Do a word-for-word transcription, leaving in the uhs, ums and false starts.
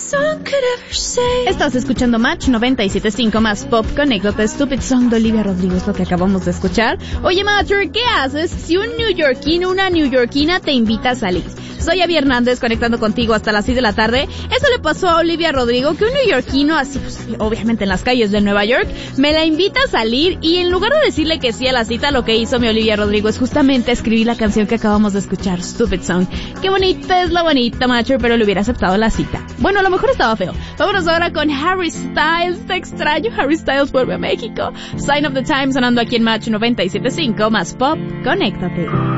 Estás escuchando Match noventa y siete punto cinco más Pop. Conéctate, Stupid Song de Olivia Rodrigo es lo que acabamos de escuchar. Oye, Matcher, ¿qué haces si un newyorkino, una newyorkina te invita a salir? Soy Abby Hernández, conectando contigo hasta las seis de la tarde. Eso le pasó a Olivia Rodrigo, que un newyorkino, así pues, obviamente en las calles de Nueva York, me la invita a salir y en lugar de decirle que sí a la cita, lo que hizo mi Olivia Rodrigo es justamente escribir la canción que acabamos de escuchar, Stupid Song. Qué bonita es la bonita, Matcher, pero le hubiera aceptado la cita. Bueno, a lo mejor estaba feo. Vámonos ahora con Harry Styles. Te extraño, Harry Styles vuelve a México. Sign of the Times sonando aquí en Match noventa y siete punto cinco más Pop. Conéctate.